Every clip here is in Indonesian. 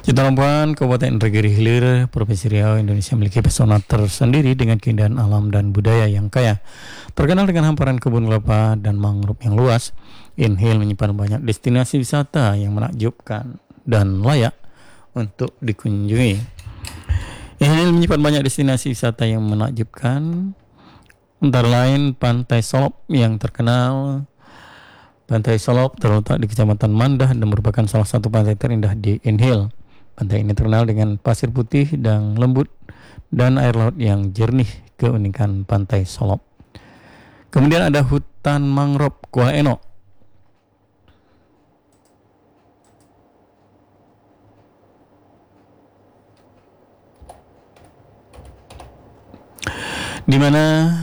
Citalongpan, Kabupaten Indragiri Hilir, Provinsi Riau, Indonesia memiliki pesona tersendiri dengan keindahan alam dan budaya yang kaya. Terkenal dengan hamparan kebun kelapa dan mangrove yang luas, Inhil menyimpan banyak destinasi wisata yang menakjubkan dan layak untuk dikunjungi. Inhil menyimpan banyak destinasi wisata yang menakjubkan, antara lain Pantai Solop yang terkenal. Pantai Solop terletak di Kecamatan Mandah dan merupakan salah satu pantai terindah di Inhil. Pantai ini terkenal dengan pasir putih dan lembut dan air laut yang jernih, keunikan Pantai Solop. Kemudian ada hutan mangrove Kuala Eno. Di mana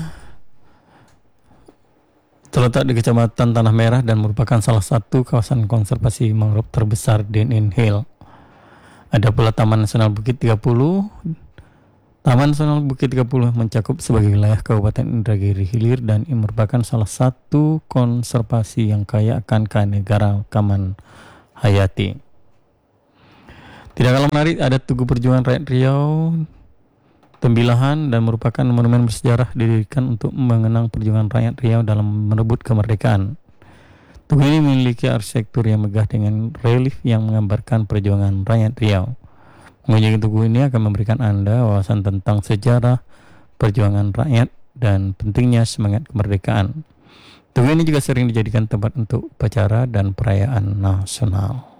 terletak di Kecamatan Tanah Merah dan merupakan salah satu kawasan konservasi mangrove terbesar di Inhil. Ada pula Taman Nasional Bukit 30. Taman Nasional Bukit 30 mencakup sebagai wilayah Kabupaten Indragiri Hilir dan merupakan salah satu konservasi yang kaya akan keanekaragaman hayati. Tidak kalah menarik, ada Tugu Perjuangan Rakyat Riau Tembilahan dan merupakan monumen bersejarah didirikan untuk mengenang perjuangan rakyat Riau dalam merebut kemerdekaan. Tugu ini memiliki arsitektur yang megah dengan relief yang menggambarkan perjuangan rakyat Riau. Mengunjungi tugu ini akan memberikan Anda wawasan tentang sejarah perjuangan rakyat dan pentingnya semangat kemerdekaan. Tugu ini juga sering dijadikan tempat untuk upacara dan perayaan nasional.